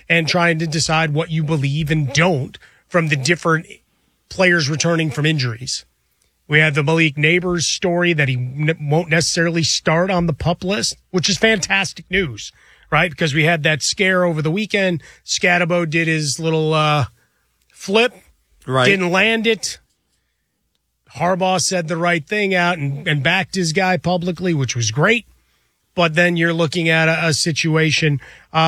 and trying to decide what you believe and don't from the different players returning from injuries. We had the Malik Neighbors story that he won't necessarily start on the PUP list, which is fantastic news, right? Because we had that scare over the weekend. Scatabo did his little flip, right? Didn't land it. Harbaugh said the right thing out and backed his guy publicly, which was great. But then you're looking at a situation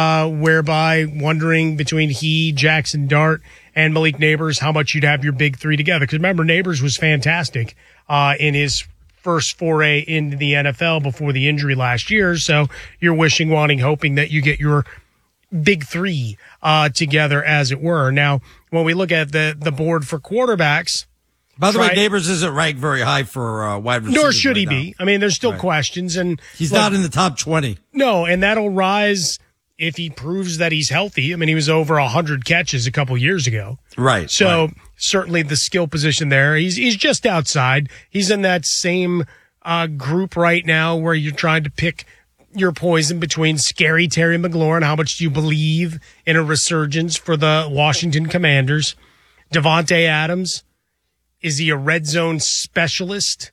whereby wondering between he, Jackson Dart, and Malik Neighbors how much you'd have your big three together. Because remember, Neighbors was fantastic in his first foray into the NFL before the injury last year. So you're wishing, wanting, hoping that you get your big three together, as it were. Now, when we look at the board for quarterbacks, by the way, Neighbors isn't ranked very high for wide receivers. Nor should he be. I mean, there's still questions, and he's not in the top 20. No, and that'll rise if he proves that he's healthy. I mean, he was over 100 catches a couple years ago. Right. So certainly the skill position there. He's just outside. He's in that same group right now where you're trying to pick your poison between scary Terry McLaurin. How much do you believe in a resurgence for the Washington Commanders? Devontae Adams. Is he a red zone specialist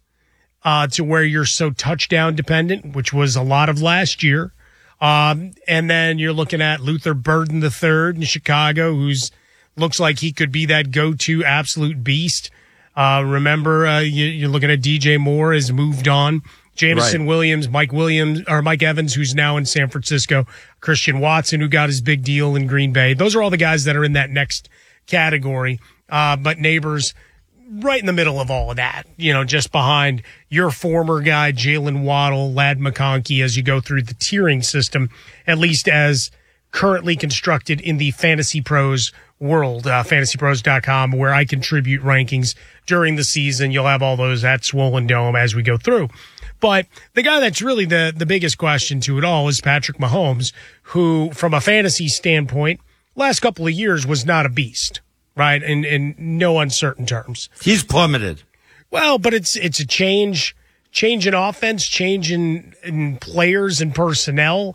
to where you're so touchdown dependent, which was a lot of last year? And then you're looking at Luther Burden III in Chicago, who's looks like he could be that go-to absolute beast. Remember, you're looking at DJ Moore has moved on. Jameson Williams, Mike Evans, who's now in San Francisco. Christian Watson, who got his big deal in Green Bay. Those are all the guys that are in that next category. But Neighbors, right in the middle of all of that, just behind your former guy, Jalen Waddle, Ladd McConkey, as you go through the tiering system, at least as currently constructed in the Fantasy Pros world, fantasypros.com, where I contribute rankings during the season. You'll have all those at Swollen Dome as we go through. But the guy that's really the biggest question to it all is Patrick Mahomes, who, from a fantasy standpoint, last couple of years was not a beast. Right, in no uncertain terms. He's plummeted. Well, but it's a change in offense, change in players and personnel,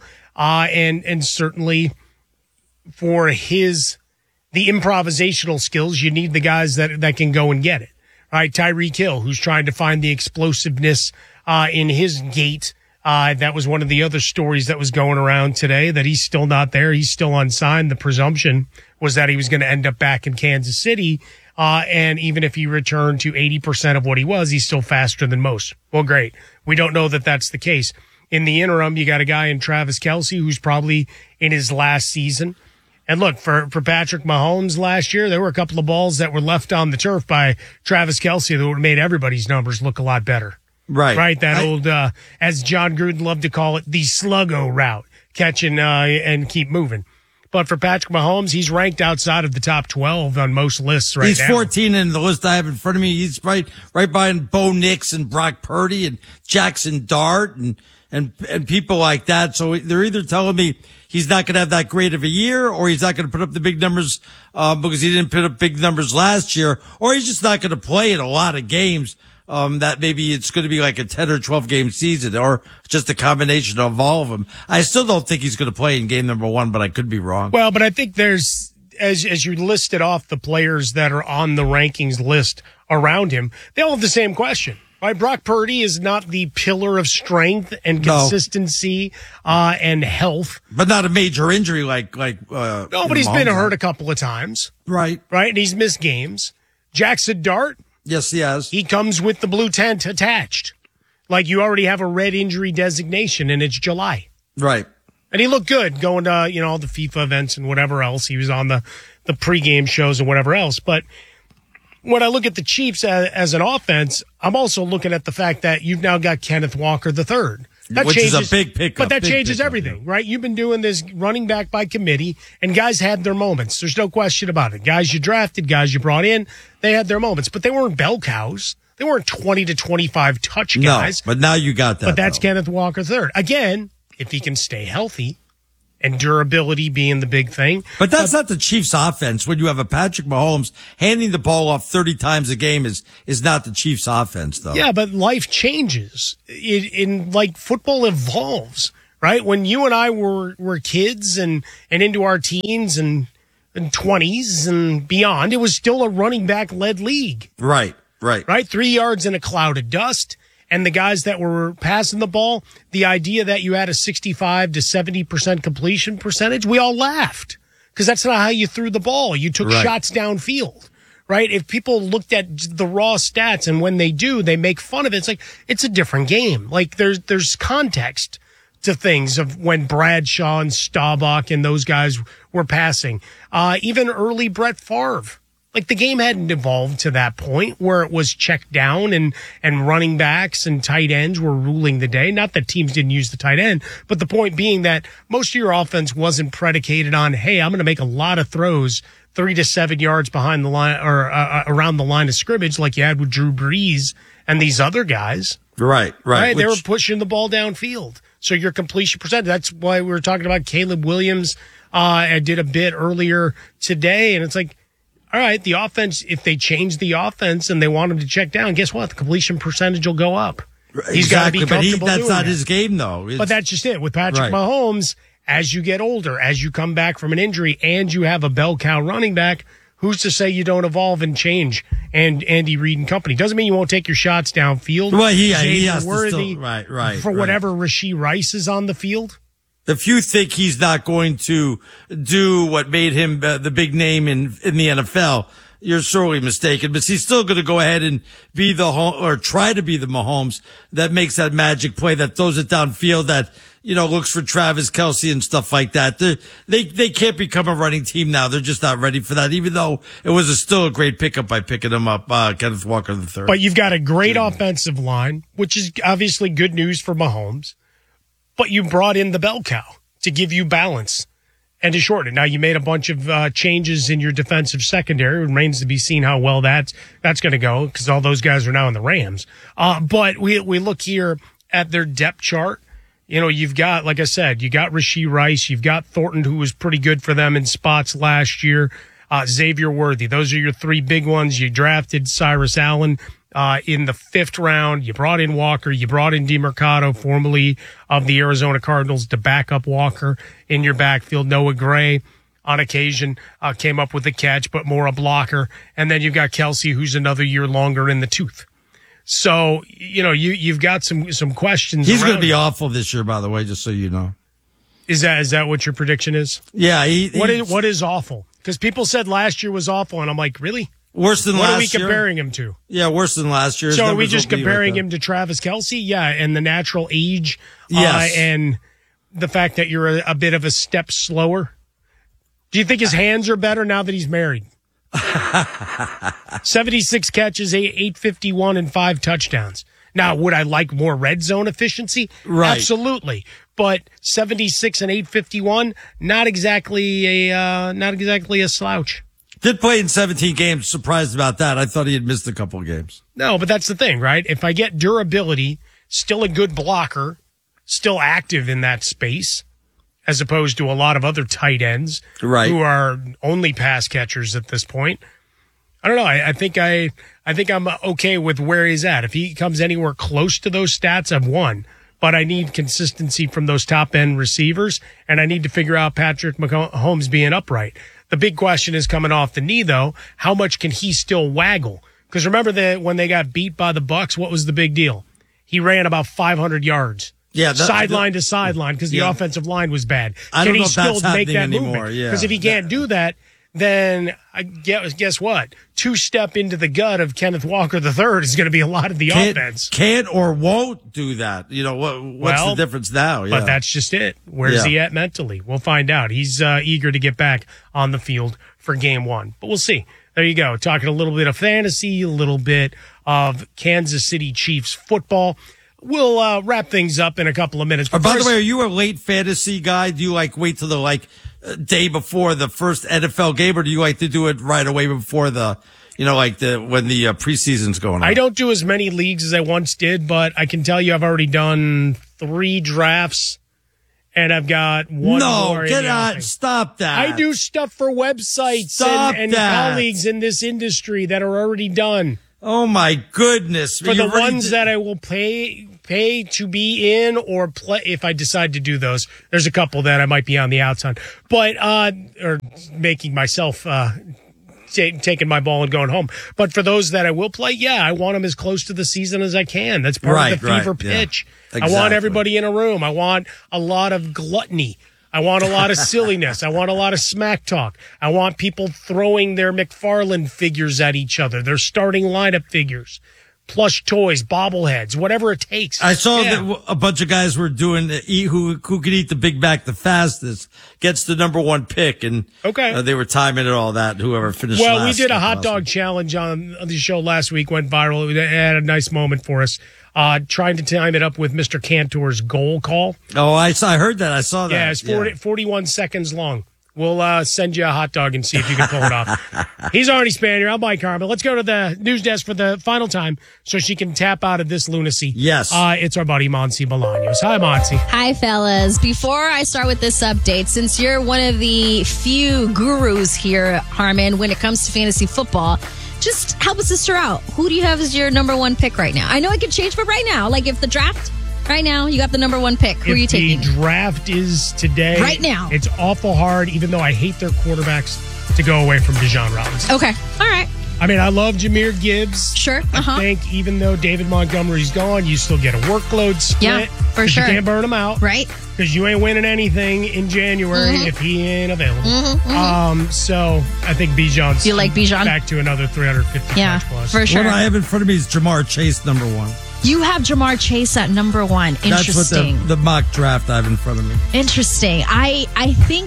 and certainly for the improvisational skills, you need the guys that can go and get it. Right, Tyreek Hill, who's trying to find the explosiveness in his gait. That was one of the other stories that was going around today, that he's still not there. He's still unsigned. The presumption was that he was going to end up back in Kansas City. And even if he returned to 80% of what he was, he's still faster than most. Well, great. We don't know that that's the case. In the interim, you got a guy in Travis Kelce who's probably in his last season. And look, for Patrick Mahomes last year, there were a couple of balls that were left on the turf by Travis Kelce that would have made everybody's numbers look a lot better. Right. That old, as John Gruden loved to call it, the sluggo route, catching and keep moving. But for Patrick Mahomes, he's ranked outside of the top 12 on most lists right now. He's 14 in the list I have in front of me. He's right behind Bo Nix and Brock Purdy and Jackson Dart and people like that. So they're either telling me he's not going to have that great of a year, or he's not going to put up the big numbers because he didn't put up big numbers last year, or he's just not going to play in a lot of games. That maybe it's going to be like a 10 or 12 game season, or just a combination of all of them. I still don't think he's going to play in game number 1, but I could be wrong. Well, but I think there's, as you listed off the players that are on the rankings list around him, they all have the same question. Right? Brock Purdy is not the pillar of strength and consistency, and health. But not a major injury like no, but he's been hurt a couple of times. Right. And he's missed games. Jackson Dart. Yes, he has. He comes with the blue tent attached. Like you already have a red injury designation, and it's July. Right. And he looked good going to, all the FIFA events and whatever else. He was on the pregame shows and whatever else. But when I look at the Chiefs as an offense, I'm also looking at the fact that you've now got Kenneth Walker III. Which is a big pickup. But that changes everything, right? You've been doing this running back by committee, and guys had their moments. There's no question about it. Guys you drafted, guys you brought in, they had their moments. But they weren't bell cows. They weren't 20 to 25 touch guys. No, but now you got that. But that's Kenneth Walker III. Again, if he can stay healthy, and durability being the big thing. But that's not the Chiefs' offense. When you have a Patrick Mahomes handing the ball off 30 times a game is not the Chiefs' offense, though. Yeah, but life changes. Like football evolves, right? When you and I were kids and into our teens and 20s and beyond, it was still a running back led league. Right. 3 yards in a cloud of dust. And the guys that were passing the ball, the idea that you had a 65 to 70% completion percentage, we all laughed because that's not how you threw the ball. You took shots downfield, right? If people looked at the raw stats and when they do, they make fun of it. It's like, it's a different game. Like there's context to things of when Bradshaw and Staubach and those guys were passing. Even early Brett Favre. Like the game hadn't evolved to that point where it was checked down and running backs and tight ends were ruling the day. Not that teams didn't use the tight end, but the point being that most of your offense wasn't predicated on, hey, I'm going to make a lot of throws 3 to 7 yards behind the line or around the line of scrimmage like you had with Drew Brees and these other guys. Right. They were pushing the ball downfield. So your completion percentage, that's why we were talking about Caleb Williams. I did a bit earlier today, and it's like, all right, the offense, if they change the offense and they want him to check down, guess what? The completion percentage will go up. He's got to be comfortable that's doing not that. His game, though. But that's just it. With Patrick Mahomes, as you get older, as you come back from an injury, and you have a bell cow running back, who's to say you don't evolve and change? And Andy Reid and company doesn't mean you won't take your shots downfield. Well, he has to still, for whatever Rashee Rice is on the field. If you think he's not going to do what made him the big name in the NFL, you're sorely mistaken. But he's still going to go ahead and be or try to be the Mahomes that makes that magic play, that throws it downfield, that, looks for Travis Kelce and stuff like that. They can't become a running team now. They're just not ready for that, even though it was still a great pickup by picking him up, Kenneth Walker III. But you've got a great offensive line, which is obviously good news for Mahomes. But you brought in the bell cow to give you balance and to shorten it. Now, you made a bunch of changes in your defensive secondary. It remains to be seen how well that's going to go because all those guys are now in the Rams. But we look here at their depth chart. You've got, like I said, you got Rashee Rice. You've got Thornton, who was pretty good for them in spots last year. Xavier Worthy. Those are your three big ones. You drafted Cyrus Allen in the 5th round. You brought in Walker. You brought in DeMercado, formerly of the Arizona Cardinals, to back up Walker in your backfield. Noah Gray, on occasion, came up with a catch, but more a blocker. And then you've got Kelce, who's another year longer in the tooth. So, you've got some questions. He's going to be awful this year, by the way, just so you know. Is that what your prediction is? Yeah. What is awful? Because people said last year was awful, and I'm like, really? Worse than last year? What are we comparing him to? Yeah, worse than last year. So are we just comparing him to Travis Kelce? Yeah, and the natural age. Yes. And the fact that you're a bit of a step slower. Do you think his hands are better now that he's married? 76 catches, 851, and 5 touchdowns. Now, would I like more red zone efficiency? Right. Absolutely. But 76 and 851, not exactly a slouch. Did play in 17 games. Surprised about that. I thought he had missed a couple of games. No, but that's the thing, right? If I get durability, still a good blocker, still active in that space, as opposed to a lot of other tight ends who are only pass catchers at this point. I don't know. I think I'm okay with where he's at. If he comes anywhere close to those stats, I've won. But I need consistency from those top end receivers, and I need to figure out Patrick Mahomes being upright. The big question is coming off the knee, though. How much can he still waggle? Because remember that when they got beat by the Bucs, what was the big deal? He ran about 500 yards. Yeah, sideline to sideline because the offensive line was bad. Can he still make that movement? Because if he can't do that, then guess what? 2-step into the gut of Kenneth Walker III is going to be a lot of the offense. Can't or won't do that. What's the difference now? Yeah. But that's just it. Where's he at mentally? We'll find out. He's eager to get back on the field for game 1. But we'll see. There you go. Talking a little bit of fantasy, a little bit of Kansas City Chiefs football. We'll wrap things up in a couple of minutes. By the way, are you a late fantasy guy? Do you wait till the day before the first NFL game, or do you like to do it right away before when the preseason's going on? I don't do as many leagues as I once did, but I can tell you I've already done 3 drafts, and I've got one more. No, get out! Stop that! I do stuff for websites and colleagues in this industry that are already done. Oh my goodness! For the ones that I will pay pay to be in or play. If I decide to do those, there's a couple that I might be on the outs on, but or making myself taking my ball and going home. But for those that I will play, yeah, I want them as close to the season as I can. That's part of the fever pitch. Yeah. Exactly. I want everybody in a room. I want a lot of gluttony. I want a lot of silliness. I want a lot of smack talk. I want people throwing their McFarlane figures at each other, their starting lineup figures, plush toys, bobbleheads, whatever it takes. I saw that a bunch of guys were doing who could eat the Big Mac the fastest gets the number one pick, and they were timing it all that. Whoever finished. Well, we did a hot dog challenge on the show last week. Went viral. It had a nice moment for us. Trying to time it up with Mr. Cantor's goal call. Oh, I heard that. I saw that. Yeah, it's 41 seconds long. We'll send you a hot dog and see if you can pull it off. He's Arnie Spanier. I'm Mike Harmon. Let's go to the news desk for the final time so she can tap out of this lunacy. Yes. It's our buddy Monsi Bolaños. Hi, Monsi. Hi, fellas. Before I start with this update, since you're one of the few gurus here, Harmon, when it comes to fantasy football, just help a sister out. Who do you have as your number one pick right now? I know it could change, but right now, like if the draft, right now, you got the number one pick. Who are you taking? If the draft is today, right now, it's awful hard, even though I hate their quarterbacks, to go away from Bijan Robinson. Okay. All right. I mean, I love Jahmyr Gibbs. Sure. I think even though David Montgomery's gone, you still get a workload split. Yeah, for sure. You can't burn him out. Right. Because you ain't winning anything in January if he ain't available. So I think Bijan's you like Bijan? Back to another 350 points plus. For sure. What I have in front of me is Jamar Chase, number one. You have Jamar Chase at number one. Interesting. That's what the mock draft I have in front of me. Interesting. I think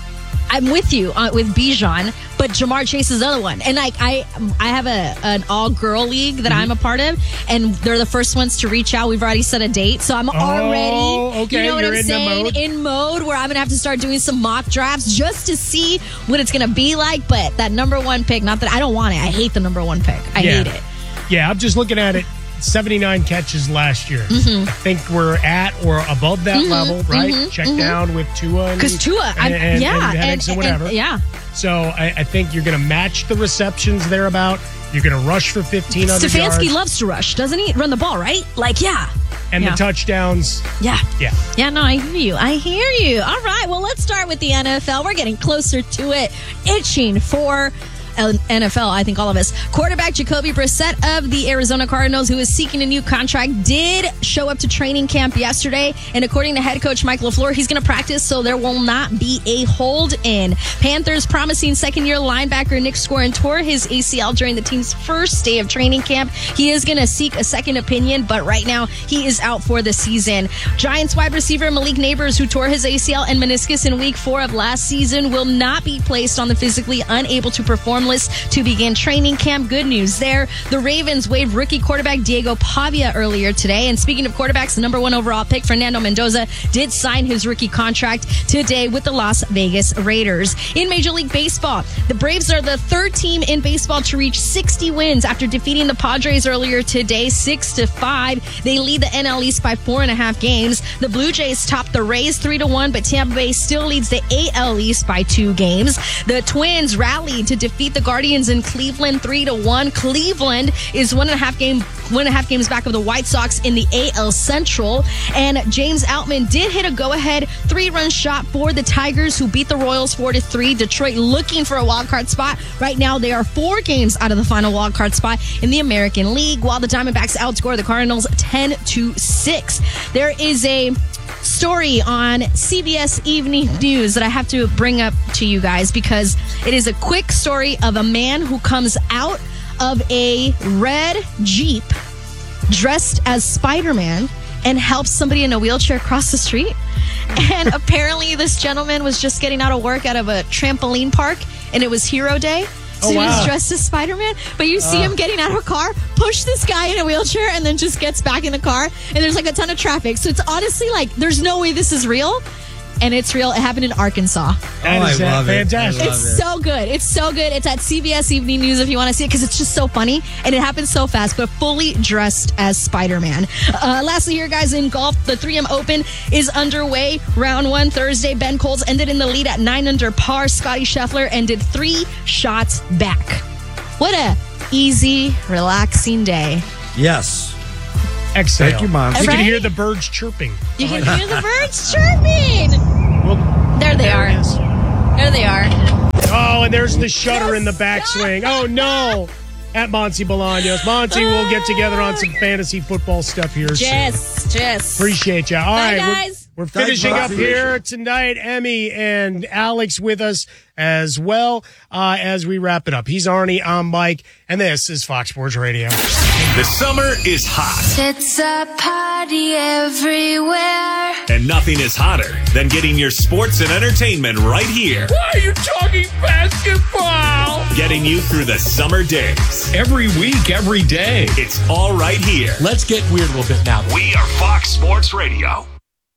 I'm with you with Bijan, but Jamar Chase is the other one. And like I have an all-girl league that I'm a part of, and they're the first ones to reach out. We've already set a date, so I'm already, okay. You know what You're I'm saying? In mode where I'm going to have to start doing some mock drafts just to see what it's going to be like. But that number one pick, not that I don't want it. I hate the number one pick. I hate it. Yeah, I'm just looking at it. 79 catches last year. I think we're at or above that level, right? Check down with Tua. Because Tua, and whatever. So I think you're going to match the receptions thereabout. You're going to rush for 1,500 yards. Stefanski loves to rush, doesn't he? Run the ball, right? Like, And the touchdowns. Yeah, no, I hear you. All right, well, let's start with the NFL. We're getting closer to it. Itching for NFL, I think all of us. Quarterback Jacoby Brissett of the Arizona Cardinals, who is seeking a new contract, did show up to training camp yesterday. And according to head coach Mike LaFleur, he's going to practice, so there will not be a hold-in. Panthers promising second-year linebacker Nick Scorin tore his ACL during the team's first day of training camp. He is going to seek a second opinion, but right now he is out for the season. Giants wide receiver Malik Neighbors, who tore his ACL and meniscus in week 4 of last season, will not be placed on the physically unable to perform list to begin training camp. Good news there. The Ravens waived rookie quarterback Diego Pavia earlier today. And speaking of quarterbacks, the number 1 overall pick, Fernando Mendoza, did sign his rookie contract today with the Las Vegas Raiders. In Major League Baseball, the Braves are the third team in baseball to reach 60 wins after defeating the Padres earlier today, 6-5. They lead the NL East by 4.5 games. The Blue Jays top the Rays 3-1, but Tampa Bay still leads the AL East by 2 games. The Twins rallied to defeat the Guardians in Cleveland 3-1. Cleveland is 1.5 games back of the White Sox in the AL Central. And James Outman did hit a go-ahead 3-run shot for the Tigers, who beat the Royals 4-3. Detroit looking for a wild card spot. Right now, they are 4 games out of the final wild card spot in the American League, while the Diamondbacks outscore the Cardinals 10-6. There is a story on CBS Evening News that I have to bring up to you guys because it is a quick story of a man who comes out of a red Jeep dressed as Spider-Man and helps somebody in a wheelchair cross the street. And apparently this gentleman was just getting out of work out of a trampoline park, and it was Hero Day. So he was dressed as Spider-Man, but you see him getting out of a car, push this guy in a wheelchair, and then just gets back in the car, and there's like a ton of traffic. So it's honestly like, there's no way this is real. And it's real. It happened in Arkansas. That is fantastic. It's so good. It's so good. It's at CBS Evening News if you want to see it, because it's just so funny. And it happens so fast, but fully dressed as Spider-Man. Lastly here, guys, in golf, the 3M Open is underway. Round 1 Thursday. Ben Coles ended in the lead at 9 under par. Scotty Scheffler ended 3 shots back. What a easy, relaxing day. Yes. Exhale. Thank you, Mom. You can Right? hear the birds chirping. You can hear the birds chirping. Well, There they are. it is. There they are. Oh, and there's the shutter in the backswing. Oh, no. At Monty Bolaños. Monty, we'll get together on some fantasy football stuff here soon. Just. Appreciate you. All Bye, right, guys. We're finishing Thanks, up Monty. here tonight. Emmy and Alex with us as well as we wrap it up. He's Arnie, I'm Mike, and this is Fox Sports Radio. The summer is hot, It's a party everywhere. and nothing is hotter than getting your sports and entertainment right here. Why are you talking basketball? Getting you through the summer days. Every week, every day. It's all right here. Let's get weird a little bit now. We are Fox Sports Radio.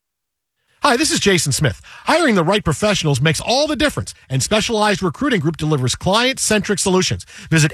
Hi, this is Jason Smith. Hiring the right professionals makes all the difference, and Specialized Recruiting Group delivers client-centric solutions. Visit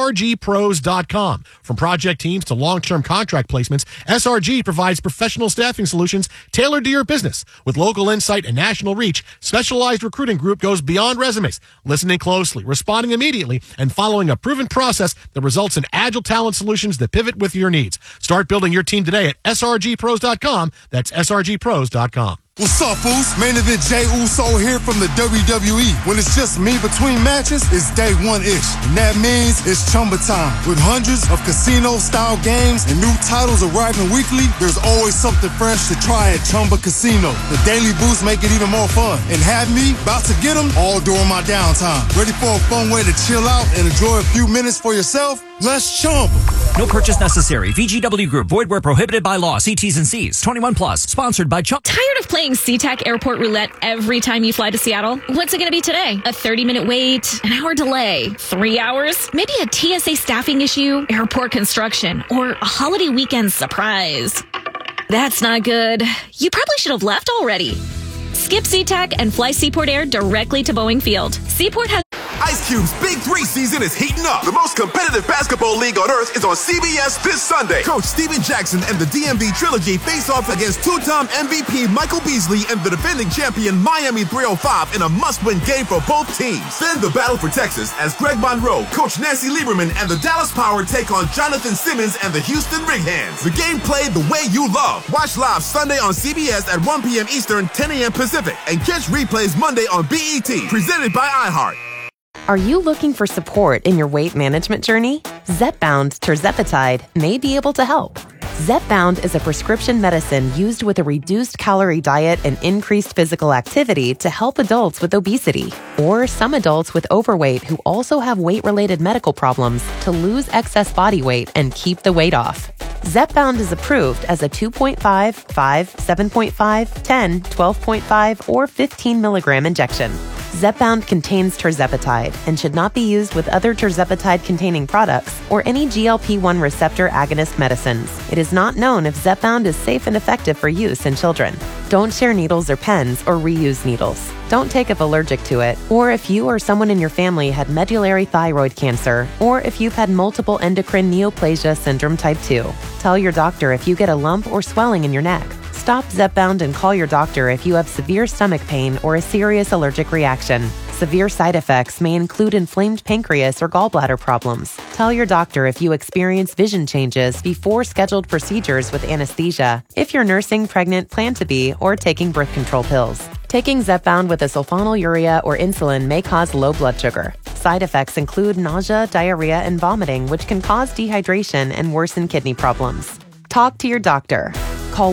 srgpros.com. From project teams to long-term contract placements, SRG provides professional staffing solutions tailored to your business. With local insight and national reach, Specialized Recruiting Group goes beyond resumes, listening closely, responding immediately, and following a proven process that results in agile talent solutions that pivot with your needs. Start building your team today at srgpros.com. That's srgpros.com. What's up, Foos? Main event Jey Uso here from the WWE. When it's just me between matches, it's day one-ish. And that means it's Chumba time. With hundreds of casino-style games and new titles arriving weekly, there's always something fresh to try at Chumba Casino. The daily boosts make it even more fun. And have me about to get them all during my downtime. Ready for a fun way to chill out and enjoy a few minutes for yourself? Let's Chumba. No purchase necessary. VGW Group. Void where prohibited by law. See T's and C's. 21 plus. Sponsored by Chump. Tired of playing SeaTac Airport Roulette every time you fly to Seattle? What's it going to be today? A 30-minute wait? An hour delay? 3 hours? Maybe a TSA staffing issue? Airport construction? Or a holiday weekend surprise? That's not good. You probably should have left already. Skip SeaTac and fly Seaport Air directly to Boeing Field. Seaport has... Ice Cube's Big 3 season is heating up. The most competitive basketball league on earth is on CBS this Sunday. Coach Steven Jackson and the DMV Trilogy face off against two-time MVP Michael Beasley and the defending champion Miami 305 in a must-win game for both teams. Then the battle for Texas as Greg Monroe, Coach Nancy Lieberman, and the Dallas Power take on Jonathan Simmons and the Houston Rig Hands. The game played the way you love. Watch live Sunday on CBS at 1 p.m. Eastern, 10 a.m. Pacific, and catch replays Monday on BET, presented by iHeart. Are you looking for support in your weight management journey? Zepbound tirzepatide may be able to help. Zepbound is a prescription medicine used with a reduced calorie diet and increased physical activity to help adults with obesity or some adults with overweight who also have weight-related medical problems to lose excess body weight and keep the weight off. Zepbound is approved as a 2.5, 5, 7.5, 10, 12.5, or 15 milligram injection. Zepbound contains tirzepatide and should not be used with other tirzepatide-containing products or any GLP-1 receptor agonist medicines. It is not known if Zepbound is safe and effective for use in children. Don't share needles or pens or reuse needles. Don't take if allergic to it, or if you or someone in your family had medullary thyroid cancer, or if you've had multiple endocrine neoplasia syndrome type 2. Tell your doctor if you get a lump or swelling in your neck. Stop Zepbound and call your doctor if you have severe stomach pain or a serious allergic reaction. Severe side effects may include inflamed pancreas or gallbladder problems. Tell your doctor if you experience vision changes before scheduled procedures with anesthesia, if you're nursing, pregnant, plan to be, or taking birth control pills. Taking Zepbound with a sulfonylurea or insulin may cause low blood sugar. Side effects include nausea, diarrhea, and vomiting, which can cause dehydration and worsen kidney problems. Talk to your doctor. Call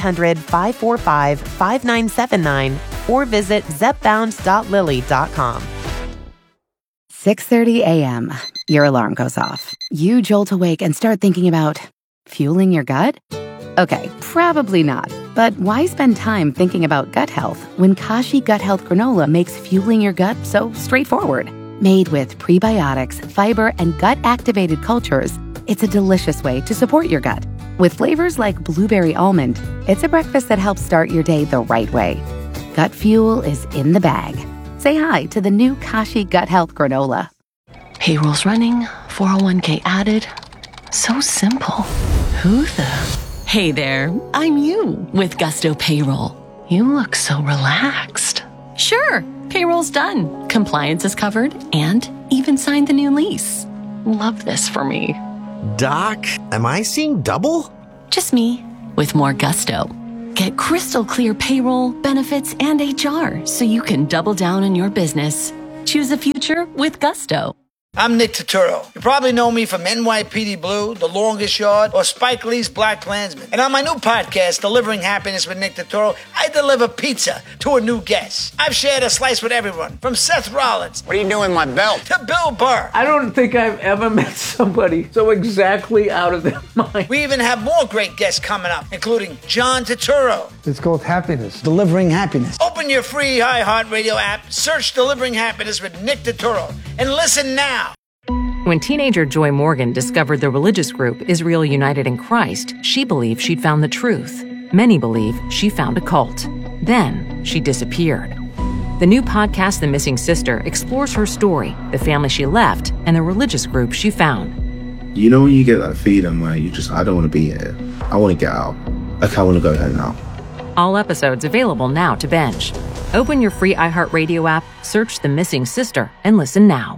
1-800-545-5979 or visit zepbound.lily.com. 6:30 a.m. Your alarm goes off. You jolt awake and start thinking about fueling your gut? Okay, probably not. But why spend time thinking about gut health when Kashi Gut Health Granola makes fueling your gut so straightforward? Made with prebiotics, fiber, and gut-activated cultures, it's a delicious way to support your gut. With flavors like blueberry almond, it's a breakfast that helps start your day the right way. Gut fuel is in the bag. Say hi to the new Kashi Gut Health Granola. Payroll's running, 401k added. So simple. Who the? Hey there, I'm you with Gusto Payroll. You look so relaxed. Sure, payroll's done. Compliance is covered and even signed the new lease. Love this for me. Doc, am I seeing double? Just me, with more gusto. Get crystal clear payroll, benefits, and HR so you can double down on your business. Choose a future with gusto. I'm Nick Turturro. You probably know me from NYPD Blue, The Longest Yard, or Spike Lee's Black Klansman. And on my new podcast, Delivering Happiness with Nick Turturro, I deliver pizza to a new guest. I've shared a slice with everyone, from Seth Rollins. What are you doing with my belt? To Bill Burr. I don't think I've ever met somebody so exactly out of their mind. We even have more great guests coming up, including John Turturro. It's called Happiness. Delivering Happiness. Open your free iHeartRadio app, search Delivering Happiness with Nick Turturro, and listen now. When teenager Joy Morgan discovered the religious group Israel United in Christ, she believed she'd found the truth. Many believe she found a cult. Then she disappeared. The new podcast, The Missing Sister, explores her story, the family she left, and the religious group she found. You know when you get that feeling where I don't want to be here. I want to get out. Like, I want to go home now. All episodes available now to binge. Open your free iHeartRadio app, search The Missing Sister, and listen now.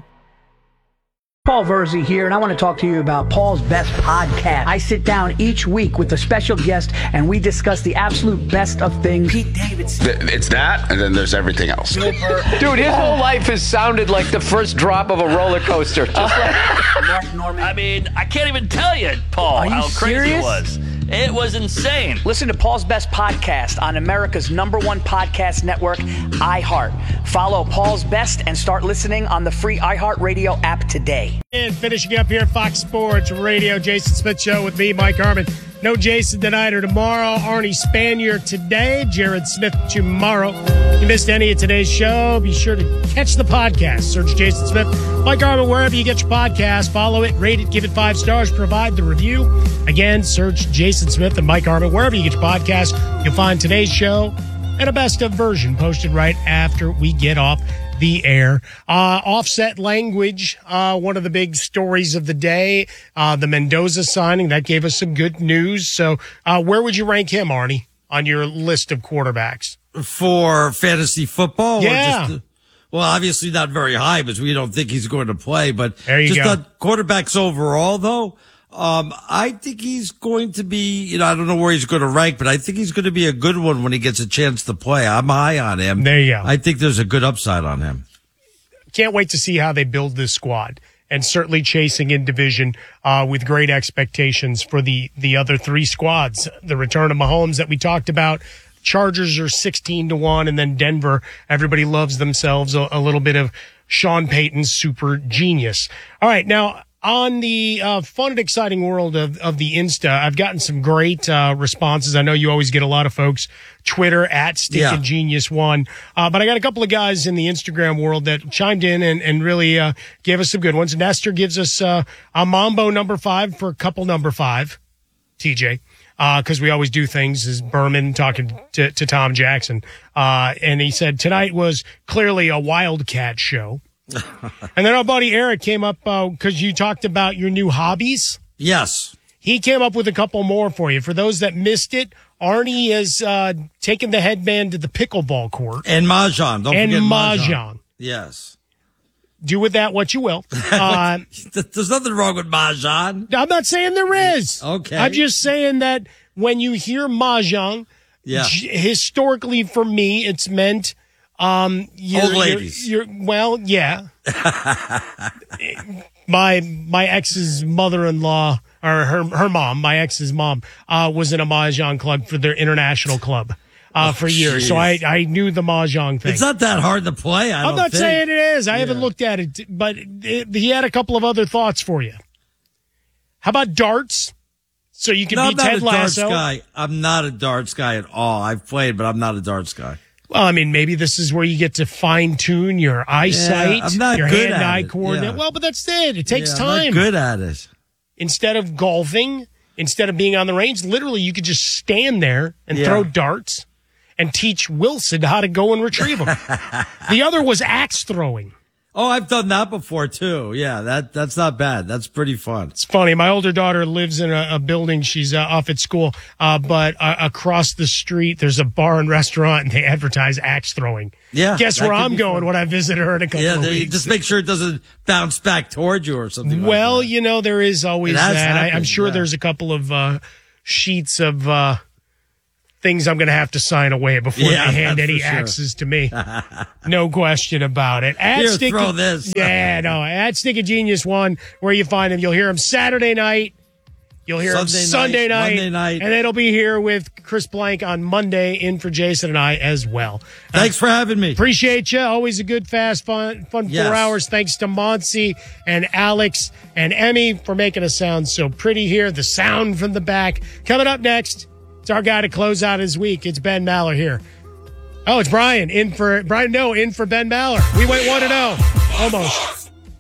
Paul Verzi here, and I want to talk to you about Paul's Best Podcast. I sit down each week with a special guest, and we discuss the absolute best of things. Pete Davidson. It's that, and then there's everything else. Dude, his whole life has sounded like the first drop of a roller coaster. Just like Mark Norman. I mean, I can't even tell you, Paul, how crazy it was. It was insane. Listen to Paul's Best Podcast on America's #1 podcast network, iHeart. Follow Paul's Best and start listening on the free iHeartRadio app today. And finishing up here at Fox Sports Radio, Jason Smith Show with me, Mike Harmon. No Jason tonight or tomorrow. Arnie Spanier today. Jared Smith tomorrow. If you missed any of today's show, be sure to catch the podcast. Search Jason Smith, Mike Harmon, wherever you get your podcast. Follow it, rate it, give it 5 stars, provide the review. Again, search Jason Smith and Mike Harmon, wherever you get your podcast. You'll find today's show and a best of version posted right after we get off the air. Offset language, one of the big stories of the day, the Mendoza signing, that gave us some good news. So where would you rank him, Arnie, on your list of quarterbacks? For fantasy football? Yeah. Or just, well, obviously not very high because we don't think he's going to play, but there you just go. on quarterbacks overall, though, I think he's going to be, I don't know where he's going to rank, but I think he's going to be a good one when he gets a chance to play. I'm high on him. There you go. I think there's a good upside on him. Can't wait to see how they build this squad, and certainly chasing in division with great expectations for the other 3 squads. The return of Mahomes that we talked about. Chargers are 16-1, and then Denver, everybody loves themselves a little bit of Sean Payton's super genius. All right, now on the fun and exciting world of the Insta, I've gotten some great responses. I know you always get a lot of folks. Twitter at StickandGenius1. But I got a couple of guys in the Instagram world that chimed in and really gave us some good ones. Nestor gives us a Mambo number 5 for couple number 5, TJ. Because we always do things as Berman talking to Tom Jackson. And he said, tonight was clearly a Wildcat show. And then our buddy Eric came up because you talked about your new hobbies. Yes. He came up with a couple more for you. For those that missed it, Arnie has taken the headband to the pickleball court. And Mahjong. Don't forget Mahjong. Yes. Do with that what you will. There's nothing wrong with Mahjong. I'm not saying there is. Okay. I'm just saying that when you hear Mahjong, historically for me, it's meant old ladies. Well, yeah. my ex's mother-in-law, or her mom, my ex's mom, was in a Mahjong club for their international club. For years. Geez. So I knew the Mahjong thing. It's not that hard to play. I'm not saying it is. I haven't looked at it, but he had a couple of other thoughts for you. How about darts? So you can be Ted Lasso. I'm not a darts guy at all. I've played, but I'm not a darts guy. Well, I mean, maybe this is where you get to fine tune your eyesight, I'm not your good hand-eye at it. coordinate. Yeah. Well, but that's it. It takes time. I'm not good at it. Instead of golfing, instead of being on the range, literally you could just stand there and throw darts and teach Wilson how to go and retrieve them. The other was axe throwing. Oh, I've done that before too. Yeah, that's not bad. That's pretty fun. It's funny. My older daughter lives in a building. She's off at school, but across the street there's a bar and restaurant, and they advertise axe throwing. Yeah, guess where I'm going when I visit her in a couple of weeks. Just make sure it doesn't bounce back towards you or something. Well, like that. there is always that. I'm sure yeah. there's a couple of sheets of things I'm going to have to sign away before they hand any axes to me. No question about it. Throw this. Yeah, no. At Stick of Genius 1, where you find him. You'll hear him Saturday night. You'll hear him Sunday night. Monday night. And it'll be here with Chris Blank on Monday, in for Jason and I as well. Thanks for having me. Appreciate you. Always a good, fast, fun 4 hours. Thanks to Monsi and Alex and Emmy for making us sound so pretty here. The sound from the back. Coming up next, it's our guy to close out his week. It's Ben Maller here. Oh, it's Brian. In for Ben Maller. We went 1-0. Almost.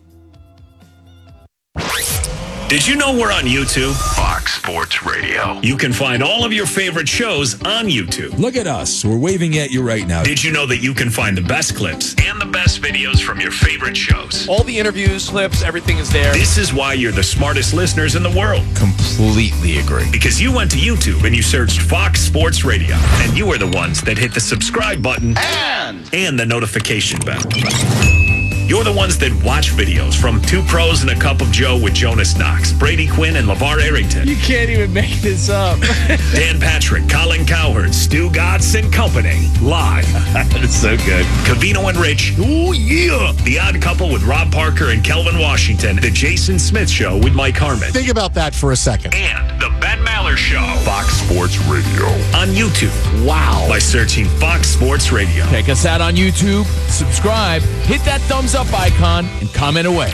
Did you know we're on YouTube? Fox Sports Radio. You can find all of your favorite shows on YouTube. Look at us. We're waving at you right now. Did you know that you can find the best clips and the best videos from your favorite shows? All the interviews, clips, everything is there. This is why you're the smartest listeners in the world. Completely agree. Because you went to YouTube and you searched Fox Sports Radio. And you are the ones that hit the subscribe button and the notification bell. You're the ones that watch videos from Two Pros and a Cup of Joe with Jonas Knox, Brady Quinn, and LeVar Arrington. You can't even make this up. Dan Patrick, Colin Cowherd, Stu Gatz and Company. Live. That's so good. Covino and Rich. Oh, yeah. The Odd Couple with Rob Parker and Kelvin Washington. The Jason Smith Show with Mike Harmon. Think about that for a second. And the Ben Maller Show. Fox Sports Radio. On YouTube. Wow. By searching Fox Sports Radio. Check us out on YouTube. Subscribe. Hit that thumbs up icon and comment away.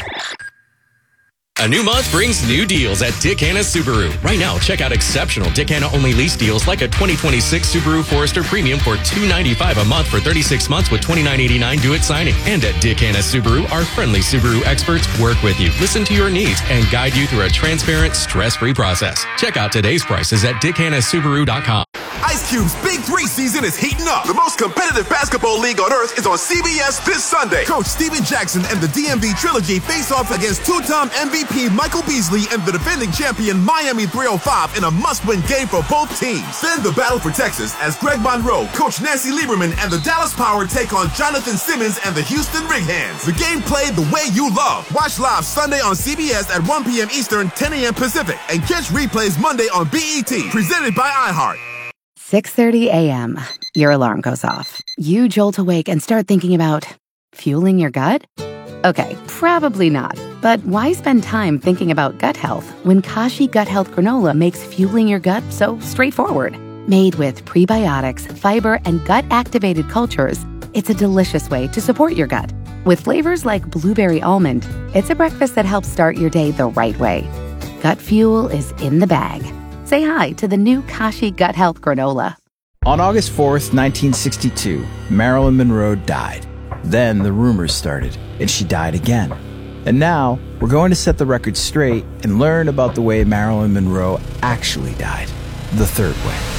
A new month brings new deals at Dick Hanna Subaru. Right now, check out exceptional Dick Hanna only lease deals like a 2026 Subaru Forester Premium for $295 a month for 36 months with $29.89 due at signing. And at Dick Hanna Subaru, our friendly Subaru experts work with you, listen to your needs, and guide you through a transparent, stress-free process. Check out today's prices at DickHannaSubaru.com. Ice Cube's Big 3 season is heating up. The most competitive basketball league on earth is on CBS this Sunday. Coach Steven Jackson and the DMV Trilogy face off against two-time MVP Michael Beasley and the defending champion Miami 305 in a must-win game for both teams. Then the battle for Texas as Greg Monroe, Coach Nancy Lieberman, and the Dallas Power take on Jonathan Simmons and the Houston Rig Hands. The game played the way you love. Watch live Sunday on CBS at 1 p.m. Eastern, 10 a.m. Pacific, and catch replays Monday on BET, presented by iHeart. 6:30 a.m. Your alarm goes off. You jolt awake and start thinking about fueling your gut? Okay, probably not. But why spend time thinking about gut health when Kashi Gut Health Granola makes fueling your gut so straightforward? Made with prebiotics, fiber, and gut-activated cultures, it's a delicious way to support your gut. With flavors like blueberry almond, it's a breakfast that helps start your day the right way. Gut fuel is in the bag. Say hi to the new Kashi Gut Health Granola. On August 4th, 1962, Marilyn Monroe died. Then the rumors started, and she died again. And now, we're going to set the record straight and learn about the way Marilyn Monroe actually died. The third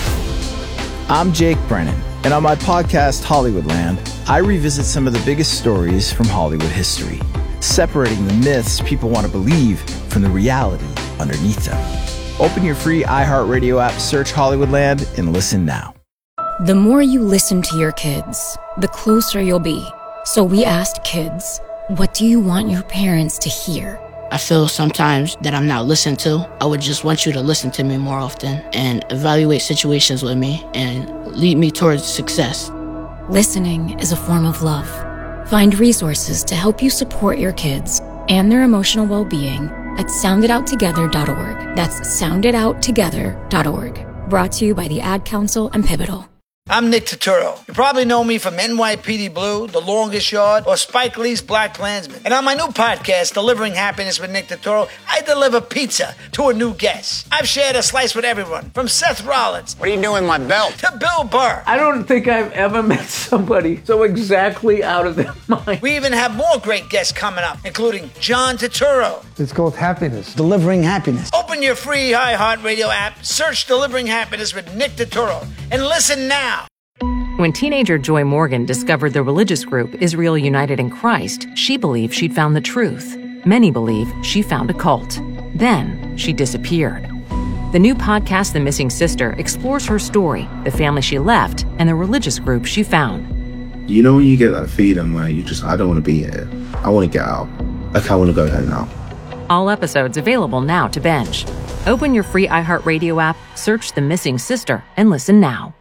way. I'm Jake Brennan, and on my podcast, Hollywoodland, I revisit some of the biggest stories from Hollywood history, separating the myths people want to believe from the reality underneath them. Open your free iHeartRadio app, search Hollywoodland, and listen now. The more you listen to your kids, the closer you'll be. So we asked kids, what do you want your parents to hear? I feel sometimes that I'm not listened to. I would just want you to listen to me more often and evaluate situations with me and lead me towards success. Listening is a form of love. Find resources to help you support your kids and their emotional well-being at sounditouttogether.org. That's sounditouttogether.org. Brought to you by the Ad Council and Pivotal. I'm Nick Turturro. You probably know me from NYPD Blue, The Longest Yard, or Spike Lee's Black Klansman. And on my new podcast, Delivering Happiness with Nick Turturro, I deliver pizza to a new guest. I've shared a slice with everyone, from Seth Rollins. What are you doing, my belt? To Bill Burr. I don't think I've ever met somebody so exactly out of their mind. We even have more great guests coming up, including John Turturro. It's called happiness. Delivering happiness. Open your free iHeartRadio app, search Delivering Happiness with Nick Turturro, and listen now. When teenager Joy Morgan discovered the religious group Israel United in Christ, she believed she'd found the truth. Many believe she found a cult. Then she disappeared. The new podcast, The Missing Sister, explores her story, the family she left, and the religious group she found. You know when you get that feeling where I don't want to be here. I want to get out. I want to go home now. All episodes available now to binge. Open your free iHeartRadio app, search The Missing Sister, and listen now.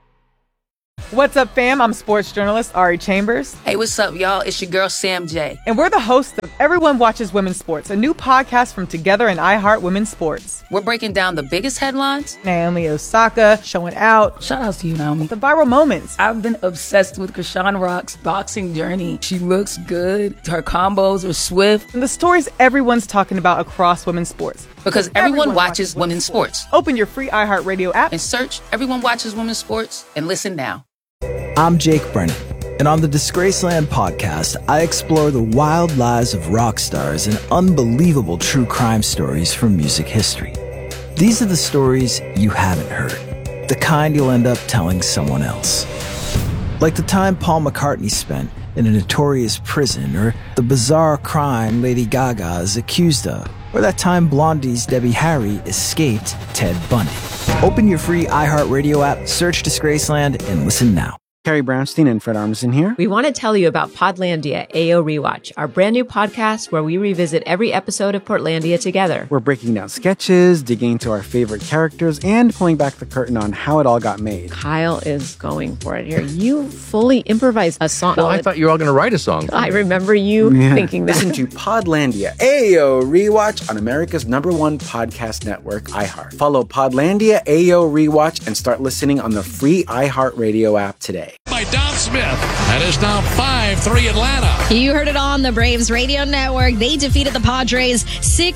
What's up, fam? I'm sports journalist Ari Chambers. Hey, what's up, y'all? It's your girl, Sam J. And we're the hosts of Everyone Watches Women's Sports, a new podcast from Together and iHeart Women's Sports. We're breaking down the biggest headlines. Naomi Osaka showing out. Shout out to you, Naomi. The viral moments. I've been obsessed with Krishan Rock's boxing journey. She looks good. Her combos are swift. And the stories everyone's talking about across women's sports. Because everyone watches women's sports. Open your free iHeartRadio app and search Everyone Watches Women's Sports and listen now. I'm Jake Brennan, and on the Disgraceland podcast, I explore the wild lives of rock stars and unbelievable true crime stories from music history. These are the stories you haven't heard, the kind you'll end up telling someone else. Like the time Paul McCartney spent in a notorious prison, or the bizarre crime Lady Gaga is accused of, or that time Blondie's Debbie Harry escaped Ted Bundy. Open your free iHeartRadio app, search Disgraceland, and listen now. Carrie Brownstein and Fred Armisen here. We want to tell you about Podlandia AO Rewatch, our brand new podcast where we revisit every episode of Portlandia together. We're breaking down sketches, digging into our favorite characters, and pulling back the curtain on how it all got made. Kyle is going for it here. You fully improvised a song. Well, I thought you were all going to write a song. I remember you thinking that. Listen to Podlandia AO Rewatch on America's #1 podcast network, iHeart. Follow Podlandia AO Rewatch and start listening on the free iHeartRadio app today. By Don Smith. That is now 5-3 Atlanta. You heard it on the Braves radio network. They defeated the Padres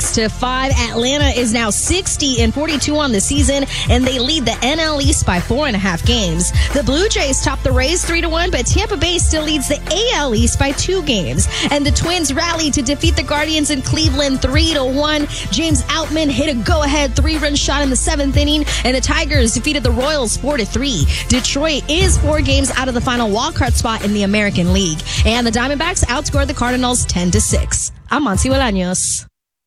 6-5. Atlanta is now 60-42 on the season, and they lead the NL East by 4.5 games. The Blue Jays top the Rays 3-1, but Tampa Bay still leads the AL East by 2 games. And the Twins rallied to defeat the Guardians in Cleveland 3-1. James Outman hit a go-ahead 3-run shot in the 7th inning, and the Tigers defeated the Royals 4-3. Detroit is 4 games out of the final wildcard spot in the American League. And the Diamondbacks outscored the Cardinals 10-6. I'm Monty Bolaños.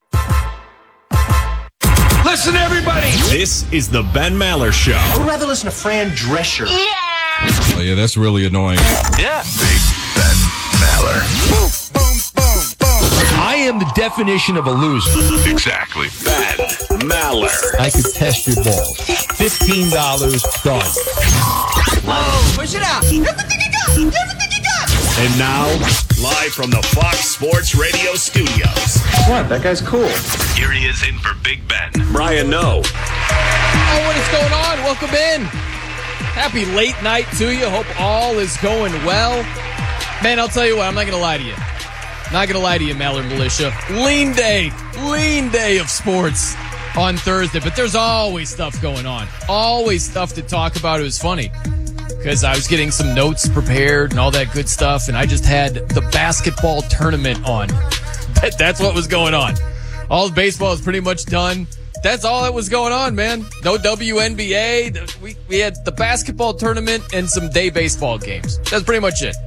Listen, everybody. This is the Ben Maller Show. I would rather listen to Fran Drescher. Yeah! Oh, yeah, that's really annoying. Yeah. Big Ben Maller. Boom, boom, boom, boom. I am the definition of a loser. Exactly. Ben Maller. I could test your balls. $15 done. Whoa, push it out. Everything you got. Everything you got. And now, live from the Fox Sports Radio studios. What? That guy's cool. Here he is in for Big Ben. Brian Noe. Oh, what is going on? Welcome in. Happy late night to you. Hope all is going well. Man, I'll tell you what, I'm not going to lie to you. Not going to lie to you, Mallard Militia. Lean day of sports on Thursday, but there's always stuff going on. Always stuff to talk about. It was funny because I was getting some notes prepared and all that good stuff, and I just had the basketball tournament on. That's what was going on. All the baseball is pretty much done. That's all that was going on, man. No WNBA. We had the basketball tournament and some day baseball games. That's pretty much it.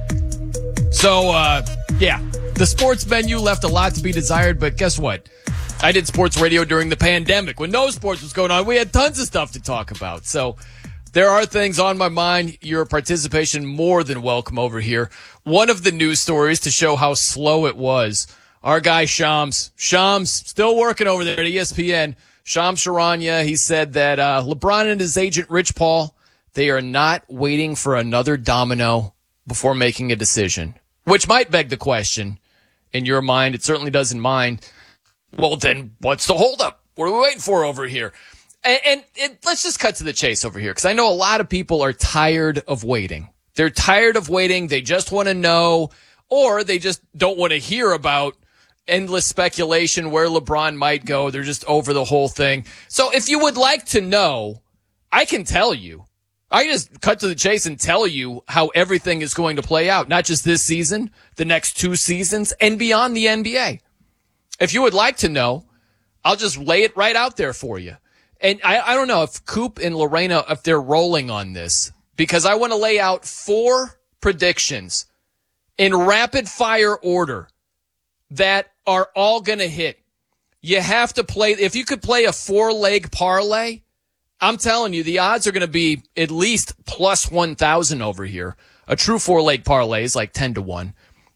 So, yeah, the sports menu left a lot to be desired, but guess what? I did sports radio during the pandemic. When no sports was going on, we had tons of stuff to talk about. So there are things on my mind. Your participation more than welcome over here. One of the news stories to show how slow it was, our guy Shams still working over there at ESPN. Shams Charania, he said that LeBron and his agent Rich Paul, they are not waiting for another domino before making a decision, which might beg the question in your mind. It certainly does in mine. Well, then what's the holdup? What are we waiting for over here? And let's just cut to the chase over here, because I know a lot of people are tired of waiting. They're tired of waiting. They just want to know, or they just don't want to hear about endless speculation where LeBron might go. They're just over the whole thing. So if you would like to know, I can tell you. I just cut to the chase and tell you how everything is going to play out, not just this season, the next 2 seasons, and beyond the NBA. If you would like to know, I'll just lay it right out there for you. And I don't know if Coop and Lorena, if they're rolling on this, because I want to lay out 4 predictions in rapid fire order that are all going to hit. You have to play. If you could play a 4-leg parlay, I'm telling you, the odds are going to be at least plus 1,000 over here. A true 4-leg parlay is like 10-1.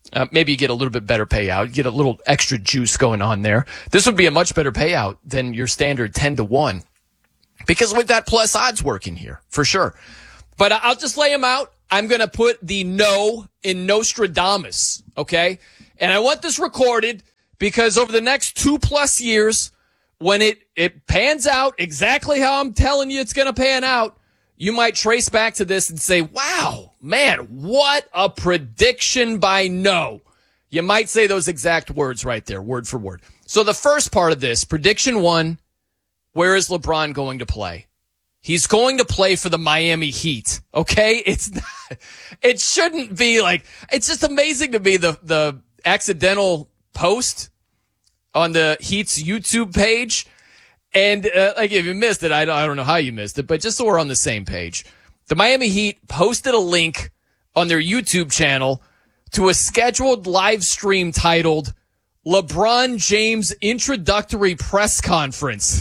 Maybe you get a little bit better payout. You get a little extra juice going on there. This would be a much better payout than your standard 10-1 because we've got plus odds working here for sure. But I'll just lay them out. I'm going to put the no in Nostradamus, okay? And I want this recorded because over the next 2+ years, when it pans out exactly how I'm telling you it's going to pan out, you might trace back to this and say, wow, man, what a prediction by no. You might say those exact words right there, word for word. So the first part of this, prediction 1, where is LeBron going to play? He's going to play for the Miami Heat, okay? It shouldn't be like, it's just amazing to me the accidental post on the Heat's YouTube page. And like if you missed it, I don't know how you missed it, but just so we're on the same page, the Miami Heat posted a link on their YouTube channel to a scheduled live stream titled LeBron James Introductory Press Conference.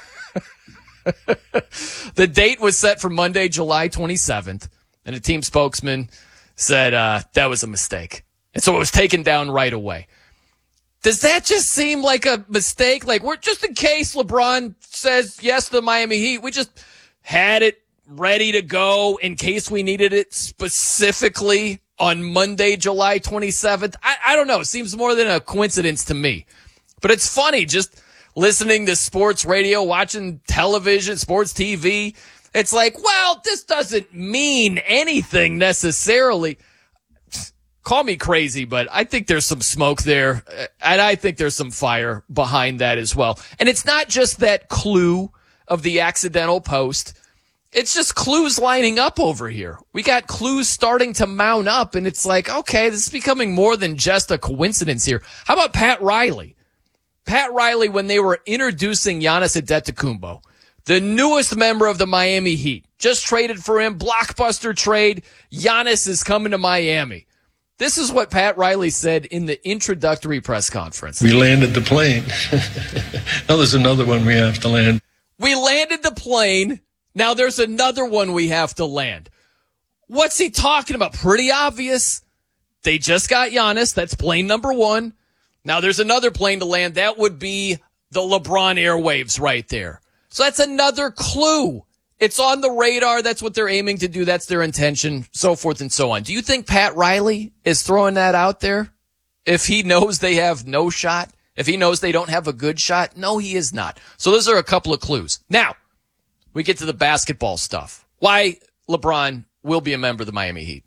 The date was set for Monday, July 27th, and a team spokesman said that was a mistake. And so it was taken down right away. Does that just seem like a mistake? Like, we're just in case LeBron says yes to the Miami Heat, we just had it ready to go in case we needed it specifically on Monday, July 27th. I don't know. It seems more than a coincidence to me. But it's funny just listening to sports radio, watching television, sports TV. It's like, well, this doesn't mean anything necessarily. Call me crazy, but I think there's some smoke there, and I think there's some fire behind that as well. And it's not just that clue of the accidental post. It's just clues lining up over here. We got clues starting to mount up, and it's like, okay, this is becoming more than just a coincidence here. How about Pat Riley? Pat Riley, when they were introducing Giannis Antetokounmpo, the newest member of the Miami Heat, just traded for him, blockbuster trade. Giannis is coming to Miami. This is what Pat Riley said in the introductory press conference. We landed the plane. Now there's another one we have to land. We landed the plane. Now there's another one we have to land. What's he talking about? Pretty obvious. They just got Giannis. That's plane number 1. Now there's another plane to land. That would be the LeBron airwaves right there. So that's another clue. It's on the radar. That's what they're aiming to do. That's their intention, so forth and so on. Do you think Pat Riley is throwing that out there? If he knows they have no shot? If he knows they don't have a good shot? No, he is not. So those are a couple of clues. Now, we get to the basketball stuff. Why LeBron will be a member of the Miami Heat.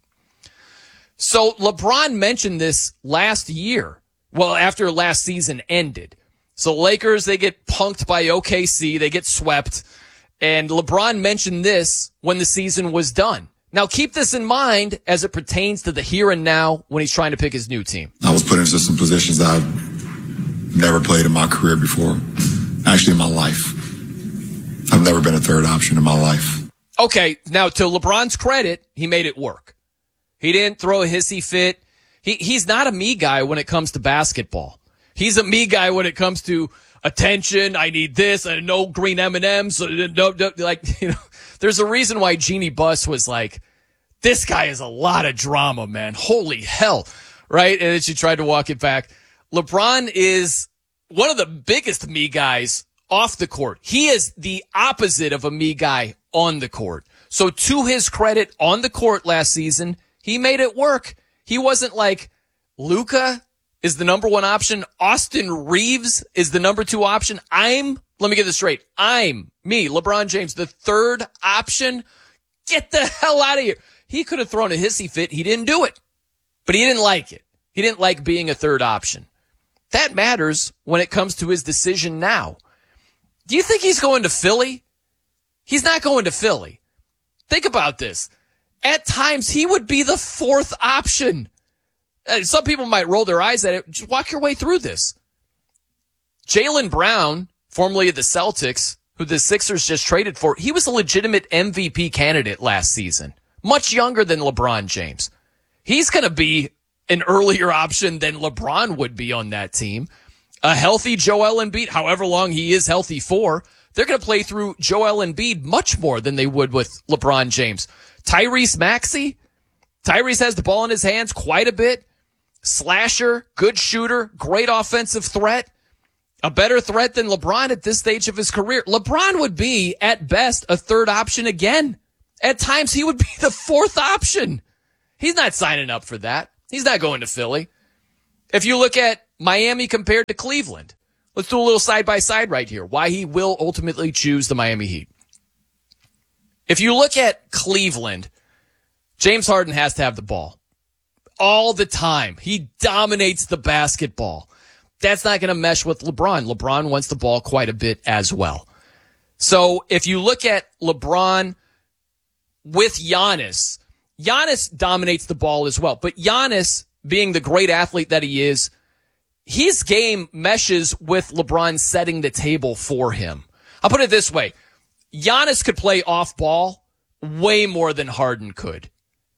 So LeBron mentioned this last year. Well, after last season ended. So Lakers, they get punked by OKC. They get swept. And LeBron mentioned this when the season was done. Now, keep this in mind as it pertains to the here and now when he's trying to pick his new team. I was put into some positions that I've never played in my career before. Actually, in my life. I've never been a third option in my life. Okay, now to LeBron's credit, he made it work. He didn't throw a hissy fit. He's not a me guy when it comes to basketball. He's a me guy when it comes to attention. I need this. I no green M&Ms. No, like, you know, there's a reason why Jeannie Buss was like, this guy is a lot of drama, man. Holy hell. Right? And then she tried to walk it back. LeBron is one of the biggest me guys off the court. He is the opposite of a me guy on the court. So to his credit, on the court last season, he made it work. He wasn't like Luka is the number 1 option. Austin Reeves is the number 2 option. Let me get this straight. I'm me, LeBron James, the third option. Get the hell out of here. He could have thrown a hissy fit. He didn't do it, but he didn't like it. He didn't like being a third option. That matters when it comes to his decision now. Do you think he's going to Philly? He's not going to Philly. Think about this. At times, he would be the 4th option. Some people might roll their eyes at it. Just walk your way through this. Jaylen Brown, formerly of the Celtics, who the Sixers just traded for, he was a legitimate MVP candidate last season. Much younger than LeBron James. He's going to be an earlier option than LeBron would be on that team. A healthy Joel Embiid, however long he is healthy for, they're going to play through Joel Embiid much more than they would with LeBron James. Tyrese Maxey has the ball in his hands quite a bit. slasher, good shooter, great offensive threat, a better threat than LeBron at this stage of his career. LeBron would be, at best, a third option again. At times, he would be the fourth option. He's not signing up for that. He's not going to Philly. If you look at Miami compared to Cleveland, let's do a little side-by-side right here, why he will ultimately choose the Miami Heat. If you look at Cleveland, James Harden has to have the ball all the time. He dominates the basketball. That's not going to mesh with LeBron. LeBron wants the ball quite a bit as well. So if you look at LeBron with Giannis, Giannis dominates the ball as well. But Giannis, being the great athlete that he is, his game meshes with LeBron setting the table for him. I'll put it this way. Giannis could play off ball way more than Harden could.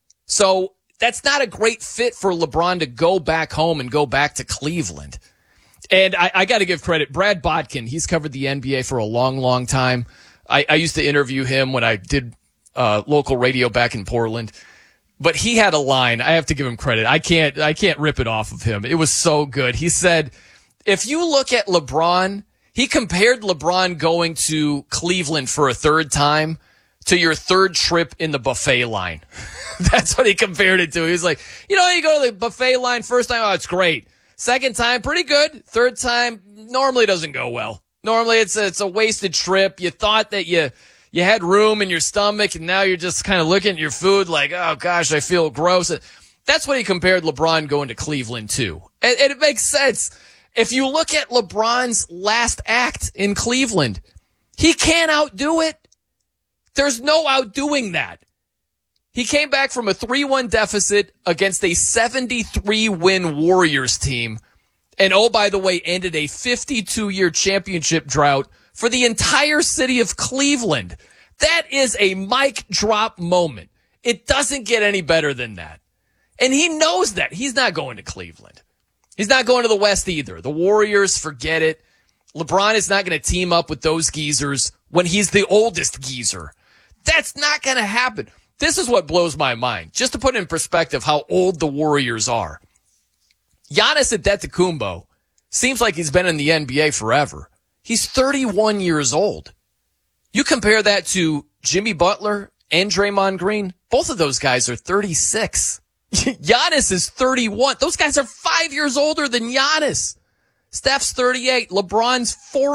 So that's not a great fit for LeBron to go back home and go back to Cleveland. And I got to give credit. Brad Botkin, he's covered the NBA for a long, long time. I used to interview him when I did local radio back in Portland. But he had a line. I have to give him credit. I can't rip it off of him. It was so good. He said, if you look at LeBron, he compared LeBron going to Cleveland for a third time to your third trip in the buffet line. That's what he compared it to. He was like, you go to the buffet line first time, oh, it's great. Second time, pretty good. Third time, normally doesn't go well. Normally it's a wasted trip. You thought that you had room in your stomach, and now you're just kind of looking at your food like, oh, gosh, I feel gross. That's what he compared LeBron going to Cleveland to. And it makes sense. If you look at LeBron's last act in Cleveland, he can't outdo it. There's no outdoing that. He came back from a 3-1 deficit against a 73-win Warriors team. And, oh, by the way, ended a 52-year championship drought for the entire city of Cleveland. That is a mic drop moment. It doesn't get any better than that. And he knows that. He's not going to Cleveland. He's not going to the West either. The Warriors, forget it. LeBron is not going to team up with those geezers when he's the oldest geezer. That's not going to happen. This is what blows my mind. Just to put in perspective how old the Warriors are. Giannis Antetokounmpo seems like he's been in the NBA forever. He's 31 years old. You compare that to Jimmy Butler and Draymond Green. Both of those guys are 36. Giannis is 31. Those guys are 5 years older than Giannis. Steph's 38. LeBron's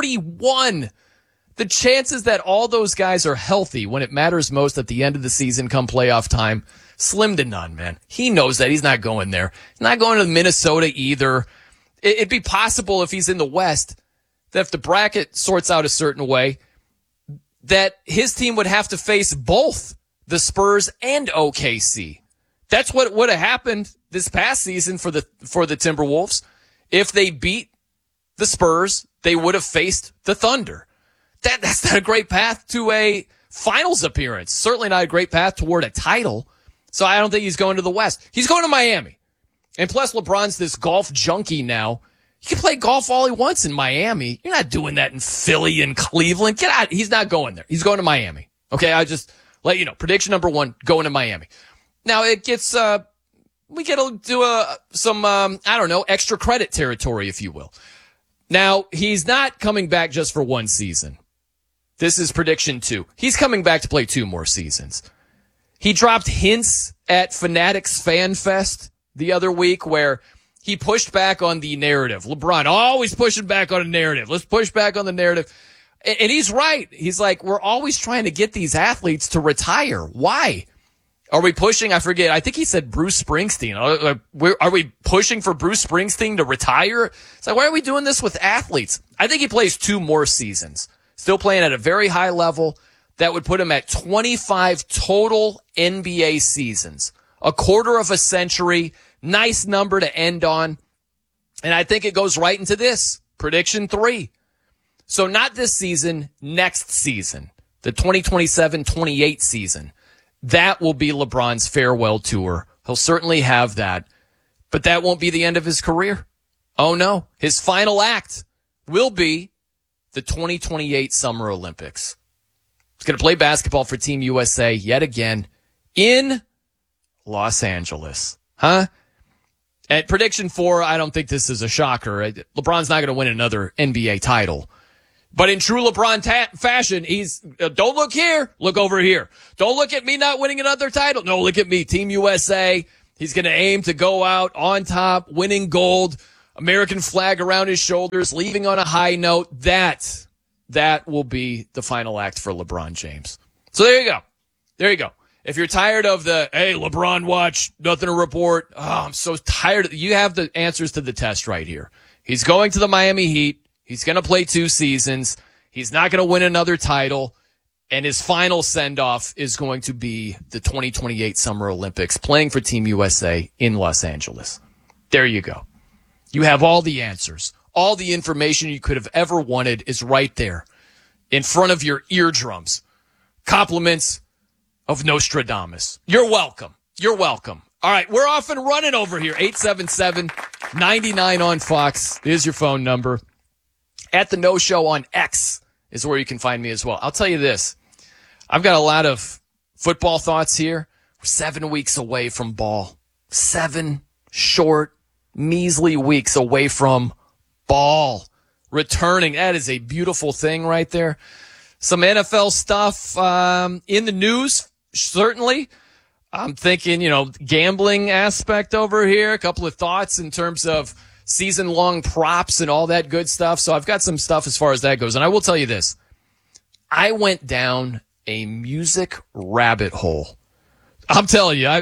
41. The chances that all those guys are healthy when it matters most at the end of the season come playoff time, slim to none, man. He knows that. He's not going there. He's not going to Minnesota either. It'd be possible if he's in the West that if the bracket sorts out a certain way, that his team would have to face both the Spurs and OKC. That's what would have happened this past season for the Timberwolves. If they beat the Spurs, they would have faced the Thunder. That's not a great path to a finals appearance. Certainly not a great path toward a title. So I don't think he's going to the West. He's going to Miami. And plus, LeBron's this golf junkie now. He can play golf all he wants in Miami. You're not doing that in Philly and Cleveland. Get out. He's not going there. He's going to Miami. Okay, I just let you know. Prediction number 1, going to Miami. Now, it gets, we get to do some extra credit territory, if you will. Now, he's not coming back just for one season. This is prediction 2. He's coming back to play 2 more seasons. He dropped hints at Fanatics Fan Fest the other week where he pushed back on the narrative. LeBron always pushing back on a narrative. Let's push back on the narrative. And he's right. He's like, we're always trying to get these athletes to retire. Why? Are we pushing? I forget. I think he said Bruce Springsteen. Are we pushing for Bruce Springsteen to retire? It's like, why are we doing this with athletes? I think he plays 2 more seasons. Still playing at a very high level. That would put him at 25 total NBA seasons. A quarter of a century. Nice number to end on. And I think it goes right into this. Prediction 3. So not this season, next season. The 2027-28 season. That will be LeBron's farewell tour. He'll certainly have that. But that won't be the end of his career. Oh, no. His final act will be the 2028 Summer Olympics. He's going to play basketball for Team USA yet again in Los Angeles. Huh? At prediction 4, I don't think this is a shocker. LeBron's not going to win another NBA title. But in true LeBron fashion, he's, don't look here, look over here. Don't look at me not winning another title. No, look at me, Team USA. He's going to aim to go out on top, winning gold, American flag around his shoulders, leaving on a high note. That will be the final act for LeBron James. So there you go. There you go. If you're tired of the, hey, LeBron watch, nothing to report. Oh, I'm so tired. You have the answers to the test right here. He's going to the Miami Heat. He's going to play 2 seasons. He's not going to win another title. And his final send-off is going to be the 2028 Summer Olympics, playing for Team USA in Los Angeles. There you go. You have all the answers. All the information you could have ever wanted is right there in front of your eardrums. Compliments of Nostradamus. You're welcome. You're welcome. All right, we're off and running over here. 877-99 on Fox is your phone number. At the No Show on X is where you can find me as well. I'll tell you this. I've got a lot of football thoughts here. We're 7 weeks away from ball. 7 short, measly weeks away from ball returning. That is a beautiful thing right there. Some NFL stuff in the news, certainly. I'm thinking, gambling aspect over here. A couple of thoughts in terms of season-long props and all that good stuff. So I've got some stuff as far as that goes. And I will tell you this. I went down a music rabbit hole. I'm telling you,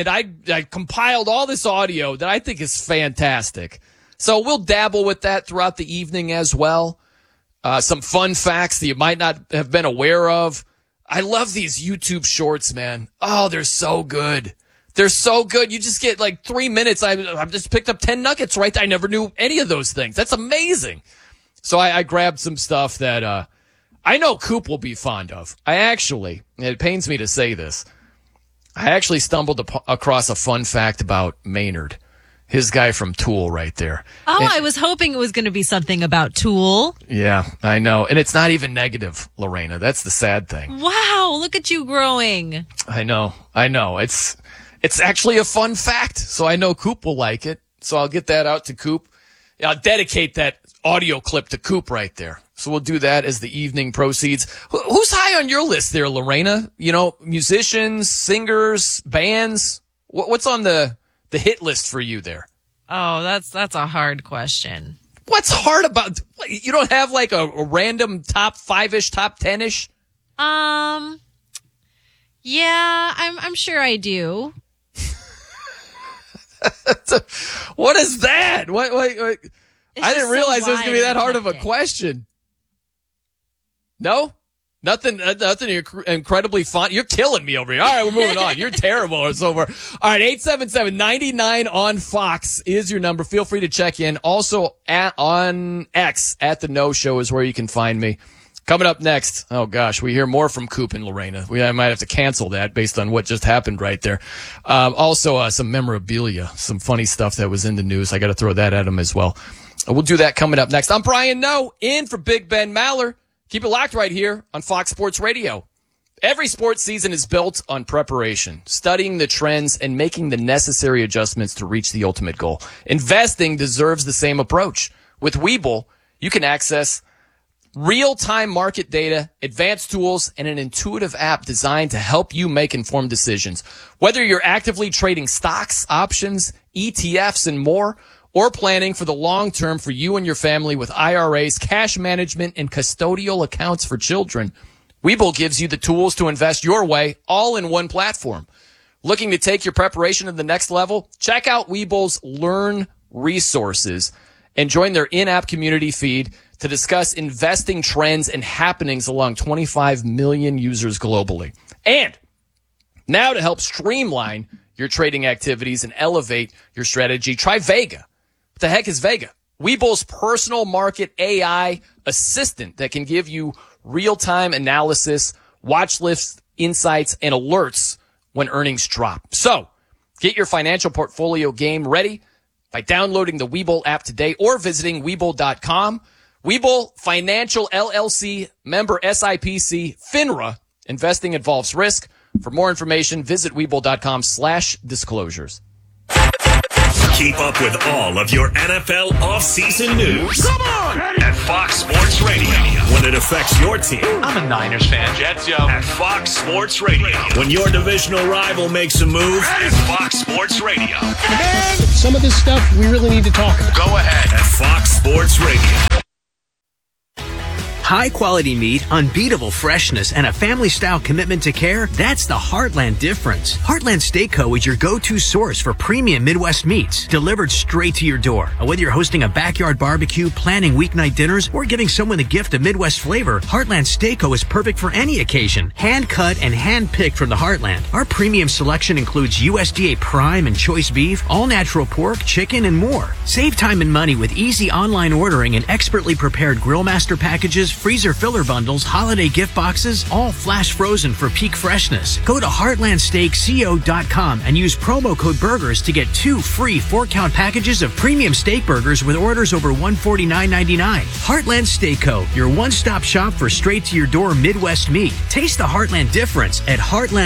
I compiled all this audio that I think is fantastic. So we'll dabble with that throughout the evening as well. Some fun facts that you might not have been aware of. I love these YouTube shorts, man. Oh, they're so good. They're so good. You just get like 3 minutes. I've just picked up 10 nuggets right there. I never knew any of those things. That's amazing. So I grabbed some stuff that I know Coop will be fond of. It pains me to say this, I actually stumbled across a fun fact about Maynard, his guy from Tool right there. Oh, and I was hoping it was going to be something about Tool. Yeah, I know. And it's not even negative, Lorena. That's the sad thing. Wow, look at you growing. I know. It's actually a fun fact, so I know Coop will like it. So I'll get that out to Coop. I'll dedicate that audio clip to Coop right there. So we'll do that as the evening proceeds. Who's high on your list there, Lorena? Musicians, singers, bands? What's on the hit list for you there? Oh, that's a hard question. What's hard about, you don't have like a random top 5-ish, top 10-ish? Yeah, I'm sure I do. What is that? What? I didn't realize it was going to be that hard of a question. No? Nothing incredibly fun. You're killing me over here. All right, we're moving on. You're terrible. It's over. All right, 877-99 on Fox is your number. Feel free to check in. Also on X at the No Show is where you can find me. Coming up next, oh gosh, we hear more from Coop and Lorena. I might have to cancel that based on what just happened right there. Also, some memorabilia, some funny stuff that was in the news. I got to throw that at them as well. We'll do that coming up next. I'm Brian Noe, in for Big Ben Maller. Keep it locked right here on Fox Sports Radio. Every sports season is built on preparation, studying the trends, and making the necessary adjustments to reach the ultimate goal. Investing deserves the same approach. With Webull, you can access real-time market data, advanced tools, and an intuitive app designed to help you make informed decisions. Whether you're actively trading stocks, options, ETFs, and more, or planning for the long term for you and your family with IRAs, cash management, and custodial accounts for children, Webull gives you the tools to invest your way, all in one platform. Looking to take your preparation to the next level? Check out Webull's Learn resources and join their in-app community feed to discuss investing trends and happenings along 25 million users globally. And now to help streamline your trading activities and elevate your strategy, try Vega. What the heck is Vega? Webull's personal market AI assistant that can give you real-time analysis, watch list insights, and alerts when earnings drop. So get your financial portfolio game ready by downloading the Webull app today or visiting Webull.com. Webull Financial LLC, member SIPC, FINRA. Investing involves risk. For more information, visit Webull.com/disclosures. Keep up with all of your NFL offseason news. Come on! At Fox Sports Radio. When it affects your team. I'm a Niners fan, Jets, yo. At Fox Sports Radio. When your divisional rival makes a move. At Fox Sports Radio. Man, some of this stuff we really need to talk about. Go ahead. At Fox Sports Radio. High-quality meat, unbeatable freshness, and a family-style commitment to care, that's the Heartland difference. Heartland Steakco is your go-to source for premium Midwest meats, delivered straight to your door. Whether you're hosting a backyard barbecue, planning weeknight dinners, or giving someone a gift of Midwest flavor, Heartland Steakco is perfect for any occasion. Hand-cut and hand-picked from the Heartland. Our premium selection includes USDA prime and choice beef, all-natural pork, chicken, and more. Save time and money with easy online ordering and expertly prepared Grillmaster packages, freezer filler bundles, holiday gift boxes, all flash frozen for peak freshness. Go to heartlandsteakco.com and use promo code BURGERS to get 2 free 4-count packages of premium steak burgers with orders over $149.99. Heartland Steakco, your one-stop shop for straight-to-your-door Midwest meat. Taste the Heartland difference at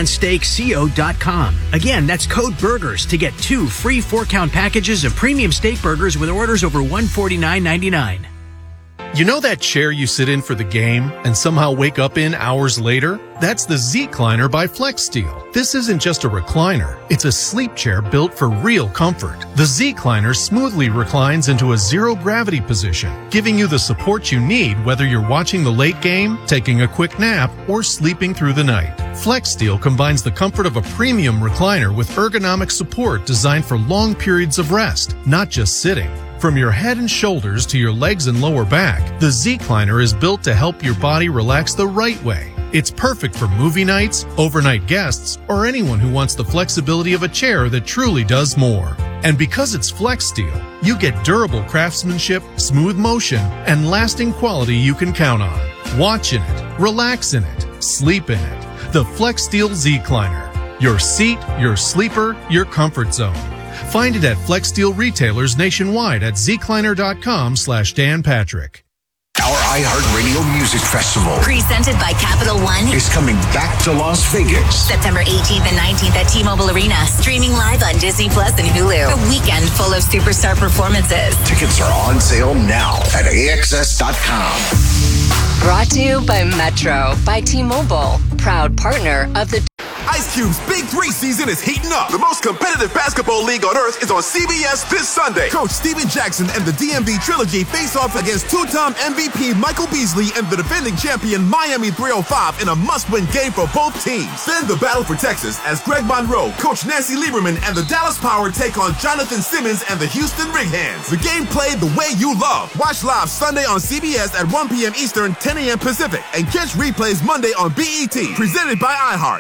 heartlandsteakco.com. Again, that's code BURGERS to get 2 free 4-count packages of premium steak burgers with orders over $149.99. You know that chair you sit in for the game and somehow wake up in hours later? That's the Z-Cliner by FlexSteel. This isn't just a recliner. It's a sleep chair built for real comfort. The Z-Cliner smoothly reclines into a zero-gravity position, giving you the support you need whether you're watching the late game, taking a quick nap, or sleeping through the night. FlexSteel combines the comfort of a premium recliner with ergonomic support designed for long periods of rest, not just sitting. From your head and shoulders to your legs and lower back, the Z-Cliner is built to help your body relax the right way. It's perfect for movie nights, overnight guests, or anyone who wants the flexibility of a chair that truly does more. And because it's FlexSteel, you get durable craftsmanship, smooth motion, and lasting quality you can count on. Watch in it, relax in it, sleep in it. The FlexSteel Z-Cliner. Your seat, your sleeper, your comfort zone. Find it at FlexSteel retailers nationwide at zcliner.com/Dan Patrick. Our iHeartRadio Music Festival, presented by Capital One, is coming back to Las Vegas. September 18th and 19th at T-Mobile Arena. Streaming live on Disney Plus and Hulu. A weekend full of superstar performances. Tickets are on sale now at AXS.com. Brought to you by Metro by T-Mobile, proud partner of the Ice Cube's Big 3 season is heating up. The most competitive basketball league on earth is on CBS this Sunday. Coach Steven Jackson and the DMV Trilogy face off against two-time MVP Michael Beasley and the defending champion Miami 305 in a must-win game for both teams. Then the battle for Texas as Greg Monroe, Coach Nancy Lieberman, and the Dallas Power take on Jonathan Simmons and the Houston Rig-Hands. The game played the way you love. Watch live Sunday on CBS at 1 p.m. Eastern, 10 a.m. Pacific, and catch replays Monday on BET. Presented by iHeart.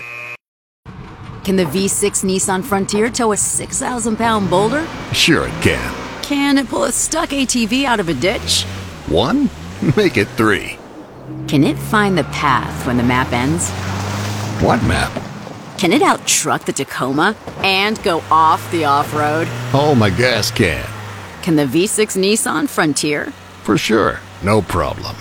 Can the V6 Nissan Frontier tow a 6,000-pound boulder? Sure it can. Can it pull a stuck ATV out of a ditch? 1? Make it 3. Can it find the path when the map ends? What map? Can it out-truck the Tacoma and go off the off-road? Oh, my gas can. Can the V6 Nissan Frontier? For sure. No problem.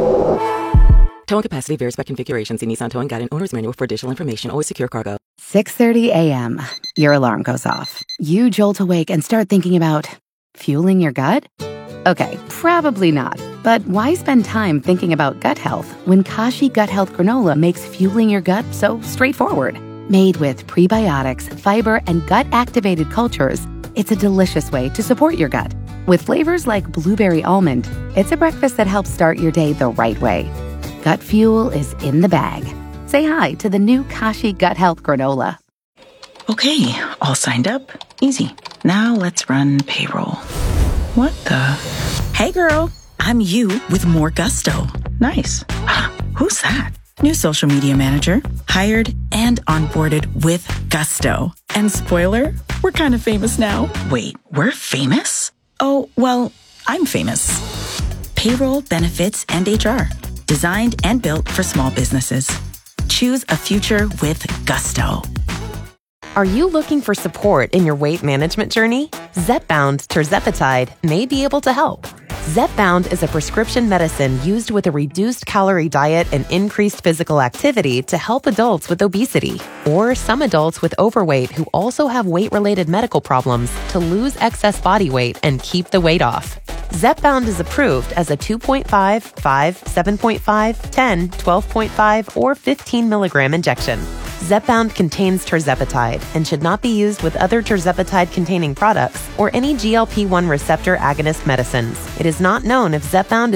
Towing capacity varies by configuration. See Nissan Towing Guide and Owner's Manual for additional information. Always secure cargo. 6:30 a.m. Your alarm goes off. You jolt awake and start thinking about fueling your gut? Okay, probably not. But why spend time thinking about gut health when Kashi Gut Health Granola makes fueling your gut so straightforward? Made with prebiotics, fiber, and gut-activated cultures, it's a delicious way to support your gut. With flavors like blueberry almond, it's a breakfast that helps start your day the right way. Gut fuel is in the bag. Say hi to the new Kashi Gut Health Granola. Okay, all signed up. Easy. Now let's run payroll. What the? Hey girl, I'm you with more gusto. Nice. Who's that? New social media manager. Hired and onboarded with gusto. And spoiler, we're kind of famous now. Wait, we're famous? Oh, well, I'm famous. Payroll, benefits, and HR. Designed and built for small businesses. Choose a future with gusto. Are you looking for support in your weight management journey? Zepbound tirzepatide may be able to help. Zepbound is a prescription medicine used with a reduced calorie diet and increased physical activity to help adults with obesity, or some adults with overweight who also have weight-related medical problems to lose excess body weight and keep the weight off. Zepbound is approved as a 2.5, 5, 7.5, 10, 12.5, or 15 milligram injection. Zepbound contains tirzepatide and should not be used with other tirzepatide-containing products or any GLP-1 receptor agonist medicines. It is not known if Zepbound